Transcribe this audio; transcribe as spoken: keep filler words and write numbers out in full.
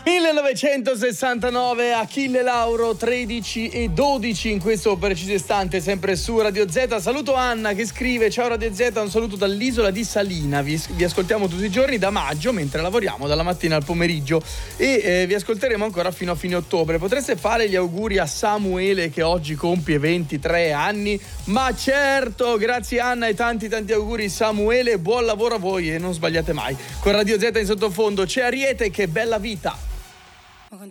millenovecentosessantanove, Achille Lauro, tredici e dodici in questo preciso istante, sempre su Radio Z. Saluto Anna che scrive: ciao Radio Z, un saluto dall'isola di Salina, vi, vi ascoltiamo tutti i giorni da maggio mentre lavoriamo dalla mattina al pomeriggio e eh, vi ascolteremo ancora fino a fine ottobre. Potreste fare gli auguri a Samuele che oggi compie ventitré anni? Ma certo, grazie Anna e tanti tanti auguri Samuele, buon lavoro a voi e non sbagliate mai. Con Radio Z in sottofondo c'è Ariete, che bella vita.